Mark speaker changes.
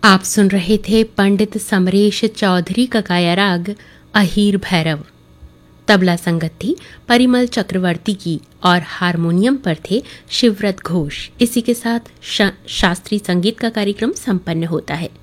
Speaker 1: आप सुन रहे थे पंडित समरेश चौधरी का गाया राग अहीर भैरव। तबला संगत थी परिमल चक्रवर्ती की और हारमोनियम पर थे शिवव्रत घोष। इसी के साथ शास्त्रीय संगीत का कार्यक्रम संपन्न होता है।